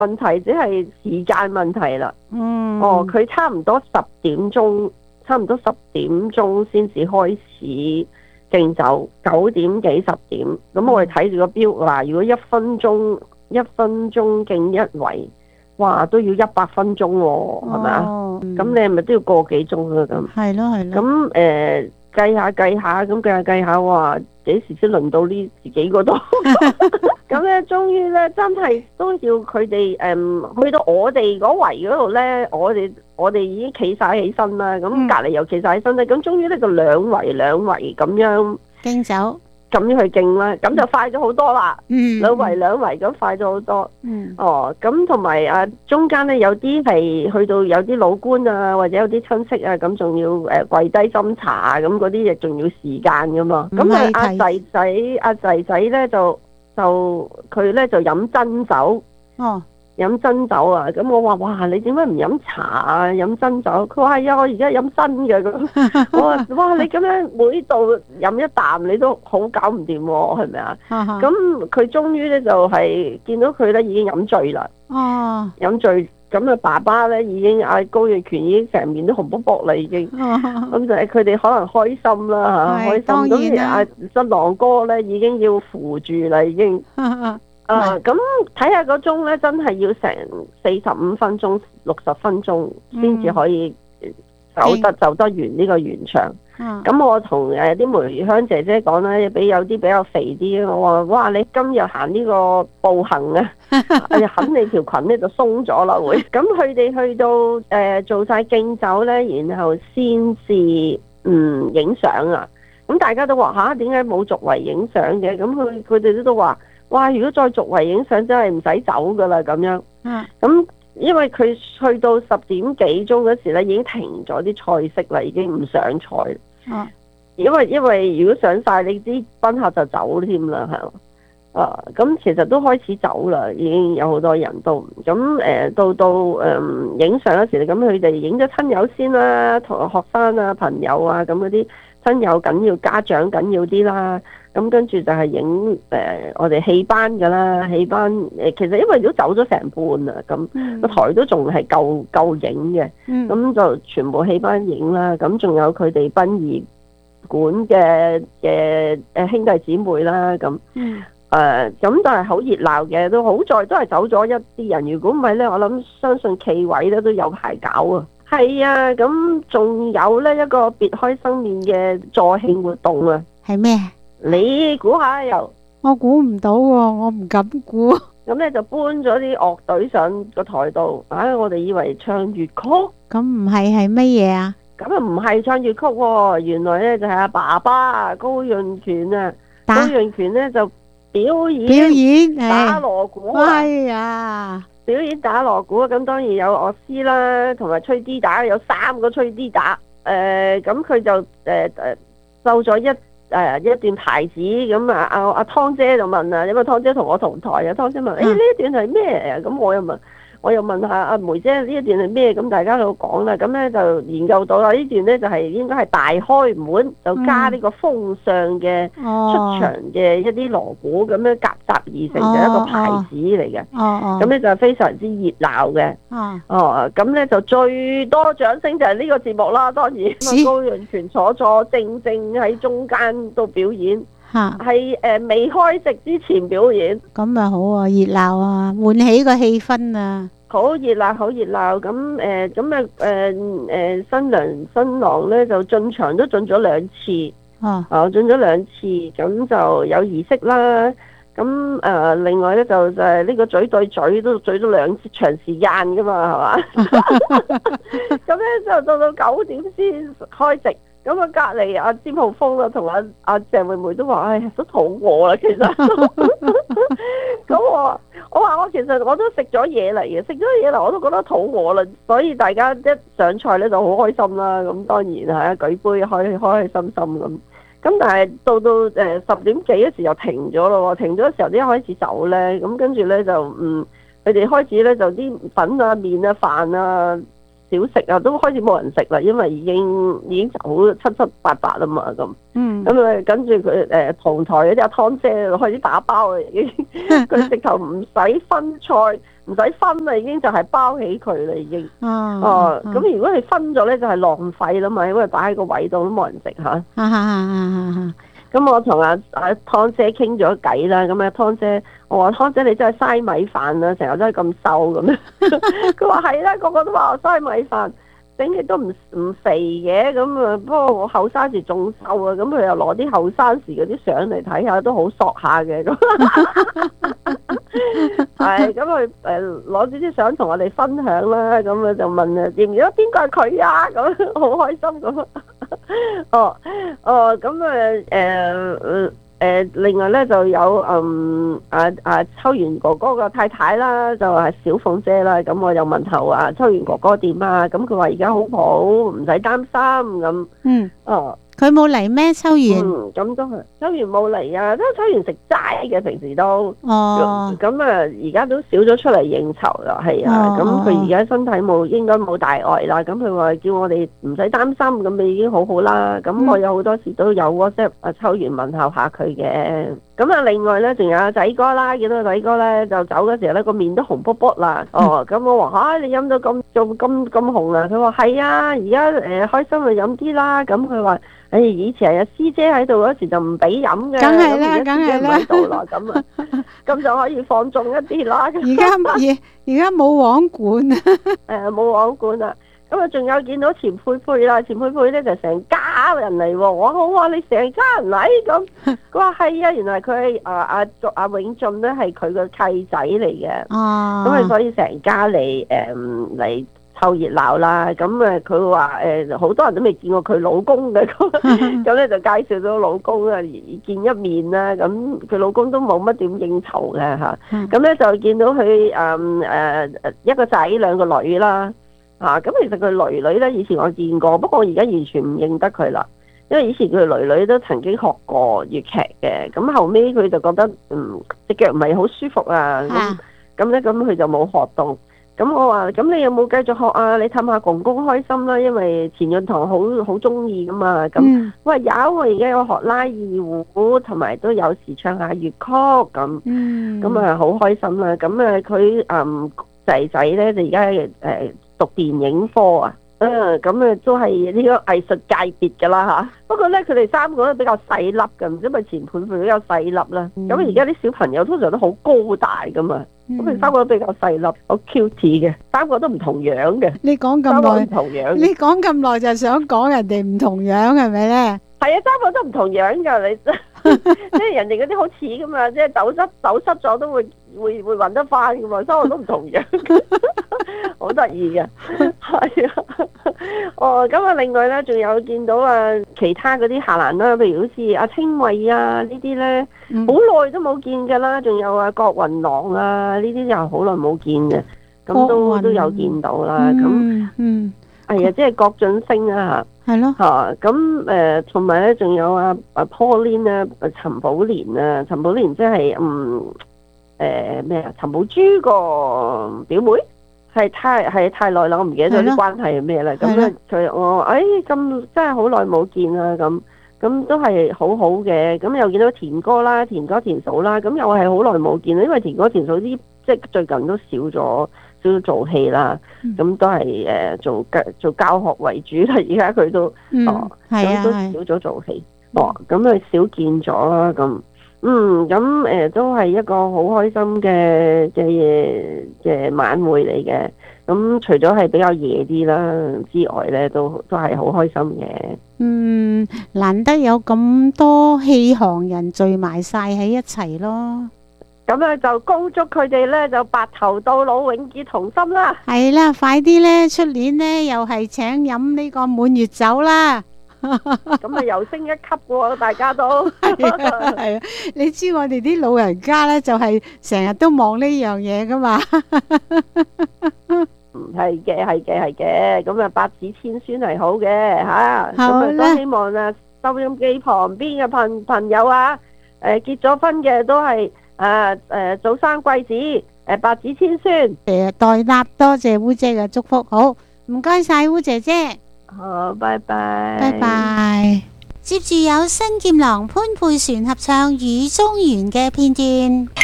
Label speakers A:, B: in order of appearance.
A: 問題，只係時間問題啦。
B: 嗯。
A: 佢差唔多10點鐘，先至開始敬酒，9點幾10點。咁我哋睇住個錶，話如果1分鐘敬一圍，哇都要100分鐘喎，係咪啊？咁你係咪都要個幾鐘啊？咁
B: 係咯係咯。
A: 咁計下，話幾時先輪到呢自己嗰度？咁咧，終於咧，真係都要佢哋去到我哋嗰圍嗰度咧，我哋已經企晒起身啦。咁隔離又企晒起身咧，咁終於咧就兩圍咁樣
B: 敬酒，
A: 咁樣去敬啦，咁就快咗好多啦。兩圍咁快咗好多。咁同埋中間咧有啲係去到有啲老官啊，或者有啲親戚啊，咁仲要跪低斟茶啊，咁嗰啲亦仲要時間噶嘛。咁阿仔仔咧就佢咧就飲真酒。飲真酒啊！咁我話哇，你點解唔飲茶啊？飲真酒？佢話係啊，我而家飲真嘅咁。我話哇，你咁樣每度飲一啖，你都好搞唔掂喎，係咪啊？咁佢終於咧就係見到佢咧已經飲醉啦。飲醉咁爸爸咧已經高玉權已經成面都紅卜卜啦，已經。咁就係佢哋可能開心啦嚇，開心。咁新郎哥咧已經要扶住啦，已經。咁睇下個鐘咧，真係要成45分鐘、60分鐘先至可以走得完呢個圓場。咁我同啲梅香姐姐講咧，有啲比較肥啲，我話哇，你今日行呢個步行啊，肯你條裙咧就鬆咗啦會。咁佢哋去到做晒敬酒咧，然後先至影相啊。咁大家都話吓，點解冇續圍影相嘅？咁佢哋都話。哇！如果再續圍影相，真係唔使走噶啦咁樣。咁因為佢去到10點幾鐘嗰時咧，已經停咗啲菜式啦，已經唔上菜。因為如果上晒，你啲賓客就走添啦，係嘛？咁其實都開始走啦，已經有好多人都咁到影相嗰時，咁佢哋影咗親友先啦，同學生啊、朋友啊咁嗰啲親友緊要，家長緊要啲啦。咁跟住就係影我哋戲班㗎啦，戲班其實因為都走咗成半啦，咁個台都仲係夠影嘅，咁就全部戲班影啦。咁仲有佢哋殯儀館嘅兄弟姊妹啦，咁都係好熱鬧嘅，都好在都係走咗一啲人。如果唔係咧，我相信企位咧都有排搞啊。係啊，咁仲有咧一個別開生面嘅助慶活動啊。
B: 係咩？
A: 你估下又？
B: 我估唔到喎，我唔敢估。
A: 咁咧就搬咗啲樂隊上個台度，我哋以為唱粵曲。
B: 咁唔係乜嘢啊？
A: 咁啊唔係唱粵曲喎，原來咧就係阿爸爸高潤權啊。高潤權咧就表演打鑼鼓啊。
B: 係啊，
A: 表演打鑼鼓，咁當然有樂師啦，同埋吹 D 打，有3個吹 D 打。咁佢就收咗一段牌子，咁阿湯姐就問啊，因為湯姐同我同台啊，湯姐問呢一段係咩啊？咁我又問下阿梅姐呢一段係咩？咁大家都講啦，咁咧就研究到啦，呢段咧就係應該係大開門，就加呢個風尚嘅出場嘅一啲鑼鼓，咁樣夾雜而成嘅一個牌子嚟嘅。咁咧就非常之熱鬧嘅。咁咧就最多掌聲就係呢個節目啦，當然高潤權坐正喺中間度表演。係未開席之前表演，
B: 咁咪好啊，熱鬧啊，喚起個氣氛啊，
A: 好熱鬧，好熱鬧。咁新娘新郎咧就進場都進咗2次，進咗2次，咁就有儀式啦。咁另外咧就係呢個嘴對嘴都嘴咗2次長時間噶嘛，係嘛？咁咧就到9點先開席。咁隔離阿詹浩峰啊，同阿鄭妹妹都話，唉，都肚餓啦，其實。咁我話我其實我都食咗嘢嚟嘅，食咗嘢嚟我都覺得肚餓啦，所以大家一上菜咧就好開心啦。咁當然係舉杯開心心咁。咁但係到10點幾嗰時又停咗咯喎，停咗嘅時候啲人開始走咧，咁跟住咧就佢哋開始咧就啲粉啊、麵啊、飯啊、 少食啊，都開始冇人食啦，因為已經走七七八八啦嘛咁。咁啊，跟住佢同台嗰啲阿湯姐開始打包啊，已經佢直頭唔使分菜，唔使分啦，已經就係包起佢啦，已經。咁如果你分咗咧，就係浪費啦嘛，因為擺喺個位度都冇人食嚇。咁我同阿湯姐傾咗偈啦，咁阿湯姐，我話湯姐你真係嘥米飯啦，成日都係咁瘦咁樣。佢話係啦，個個都話我嘥米飯，整極都唔肥嘅，咁啊不過我後生時仲瘦啊，咁佢又攞啲後生時嗰啲相嚟睇下，都好索下嘅咁。係咁佢攞住啲相同我哋分享啦，咁啊就問啊認唔認得邊個係佢啊？咁好開心咁。咁另外咧就有秋元哥哥個太太啦，就係小鳳姐啦。咁我又問候啊，秋元哥哥點啊？咁佢話而家好好，唔使擔心咁。
B: 佢冇嚟咩？秋元
A: 咁都係秋元冇嚟啊，都秋元食齋嘅，平時都咁而家都少咗出嚟應酬啦，係啊。咁佢而家身體應該冇大礙啦。咁佢話叫我哋唔使擔心，咁你已經好好啦。咁我有好多時都有 WhatsApp 秋元問候下佢嘅。咁另外咧仲有阿仔哥啦，見到個仔哥咧就走嗰時候咧個面都紅卜卜啦。咁我話你飲到咁紅啊？佢話係啊，而家開心就飲啲啦。咁佢話以前係阿師姐喺度嗰時就唔俾飲嘅，
B: 梗係啦，梗係啦，
A: 喺度啦，咁就可以放縱一啲啦。
B: 而家冇網管啊，
A: 冇網管啦。咁啊，仲有見到錢佩佩啦，錢佩佩咧就成家人嚟喎。我好話你成家人嚟咁，佢話係啊，原來佢係阿永俊咧係佢個契仔嚟嘅。咁所以成家嚟嚟湊熱鬧啦。咁佢話好多人都未見過佢老公嘅，咁咧就介紹咗老公啊見一面啦。咁佢老公都冇乜點應酬嘅嚇。咁咧就見到佢一個仔兩個女啦。咁其實佢女女咧以前我見過，不過我而家完全唔認得佢啦，因為以前佢女女都曾經學過粵劇嘅，咁後尾佢就覺得隻腳唔係好舒服啊，咁佢就冇學到。咁我話咁你有冇繼續學啊？你氹下公公開心啦，因為錢潤堂好中意噶嘛。咁我話有，我而家有學拉二胡，同埋都有時唱下粵曲咁，咁啊好開心啦。咁佢仔仔咧就而家讀電影科啊，咁都係呢個藝術界別噶啦吓。不過咧，佢哋三個都比較細粒嘅，唔知咪前輩比較細粒啦。咁而家啲小朋友通常都好高大噶嘛，咁佢三個都比較細粒，好 cute 嘅，三個都唔同樣嘅。
B: 你講咁耐，你講咁耐就想講人哋唔同樣係咪咧？
A: 係啊，三個都唔同樣噶，你即係人哋嗰啲好似噶嘛，即係走失咗都會搵得翻噶嘛，三個都唔同樣，好得意嘅，係啊。咁啊，另外咧仲有見到其他嗰啲下欄啦，譬如好似阿清慧啊呢啲咧，好耐都冇見噶啦，仲有郭雲朗啊呢啲又好耐冇見嘅，咁都有見到啦，咁係啊，即係郭晉升啊
B: 係咯，
A: 咁同埋咧仲有阿 Pauline 啊，陳寶蓮啊，陳寶蓮即係咩啊？陳寶珠個表妹，係太耐啦，我唔記得咗啲關係係咩啦。咁咧我咁真係好耐冇見啦，咁都係好好嘅。咁又見到田哥啦，田哥田嫂啦，咁又係好耐冇見啦，因為田哥田嫂啲即係最近都少咗做戲啦，咁都係做教學為主啦。而家佢都咁都少咗做戲，咁佢少見咗啦。咁都係一個好開心嘅晚會嚟嘅。咁除咗係比較夜啲啦之外咧，都係好開心嘅。
B: 難得有咁多戲行人聚埋晒喺一齊咯。
A: 咁咧就恭祝佢哋咧就白頭到老，永結同心啦。
B: 係啦，快啲咧，出年咧又係請飲呢個滿月酒啦。
A: 咁啊又升一級喎，大家都
B: 係啊！你知我哋啲老人家咧就係成日都望呢樣嘢噶嘛。
A: 係嘅，咁啊百子千孫係好嘅吓。咁啊都希望收音機旁邊嘅朋友結咗婚嘅都係早生貴子，百子千孫。
B: 代答多謝烏姐嘅祝福。好， 唔該晒烏姐姐。
A: 好，拜拜。
B: 拜拜。接住有新劍郎潘佩璇合唱《雨中緣》嘅片段。